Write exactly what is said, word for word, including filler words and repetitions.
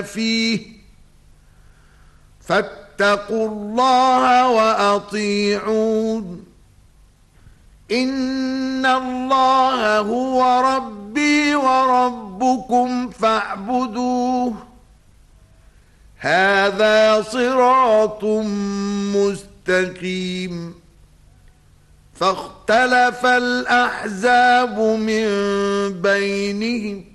فيه فاتقوا الله وأطيعون إن الله هو ربي وربكم فاعبدوه هذا صراط مستقيم فاختلف الأحزاب من بينهم